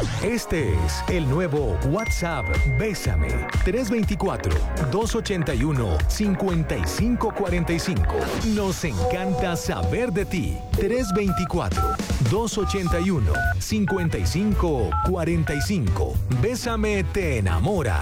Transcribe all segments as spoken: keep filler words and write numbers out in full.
Este es el nuevo WhatsApp Bésame. tres dos cuatro, dos ocho uno, cinco cinco cuatro cinco. Nos encanta saber de ti. tres dos cuatro, dos ocho uno, cinco cinco cuatro cinco. Bésame te enamora.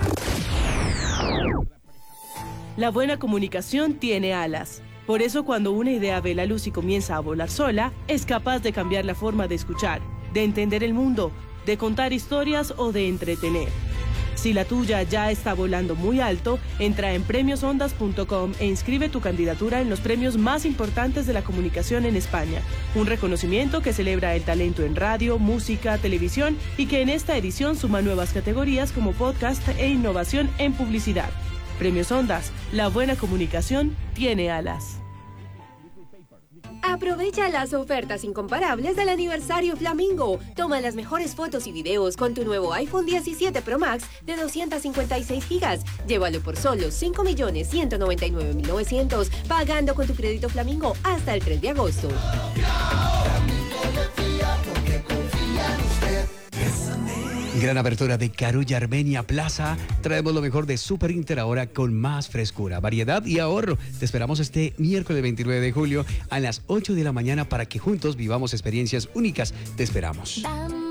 La buena comunicación tiene alas. Por eso, cuando una idea ve la luz y comienza a volar sola, es capaz de cambiar la forma de escuchar, de entender el mundo, de contar historias o de entretener. Si la tuya ya está volando muy alto, entra en premios ondas punto com e inscribe tu candidatura en los premios más importantes de la comunicación en España. Un reconocimiento que celebra el talento en radio, música, televisión y que en esta edición suma nuevas categorías como podcast e innovación en publicidad. Premios Ondas, la buena comunicación tiene alas. Aprovecha las ofertas incomparables del aniversario Flamingo. Toma las mejores fotos y videos con tu nuevo iPhone diecisiete Pro Max de doscientos cincuenta y seis gigas. Llévalo por solo cinco millones ciento noventa y nueve mil novecientos, pagando con tu crédito Flamingo hasta el tres de agosto. Gran apertura de Carulla Armenia Plaza. Traemos lo mejor de Super Inter ahora con más frescura, variedad y ahorro. Te esperamos este miércoles veintinueve de julio a las ocho de la mañana para que juntos vivamos experiencias únicas. Te esperamos.